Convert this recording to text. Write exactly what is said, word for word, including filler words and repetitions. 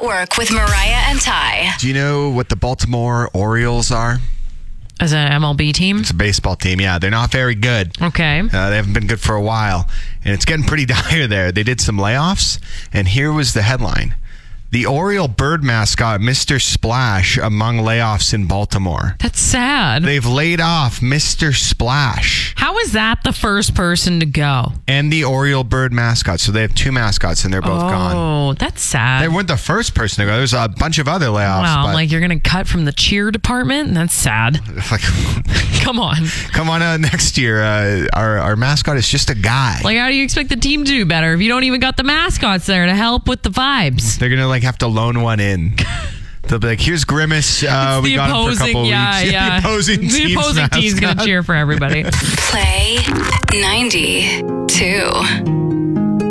at Work with Mariah and Ty. Do you know what the Baltimore Orioles are? As an M L B team? It's a baseball team, yeah. They're not very good. Okay. Uh, they haven't been good for a while. And it's getting pretty dire there. They did some layoffs, and here was the headline. The Oriole bird mascot, Mister Splash, among layoffs in Baltimore. That's sad. They've laid off Mister Splash. How is that the first person to go? And the Oriole bird mascot. So they have two mascots, and they're both oh, gone. Oh, that's sad. They weren't the first person to go. There's a bunch of other layoffs. Wow, but like you're going to cut from the cheer department? That's sad. like, Come on. Come on out next year. Uh, our, our mascot is just a guy. Like, how do you expect the team to do better if you don't even got the mascots there to help with the vibes? They're going to like have to loan one in. They'll be like, here's Grimace. Uh, we got him for a couple yeah, weeks. Yeah. The opposing, the opposing team's going to cheer for everybody. Play ninety-two.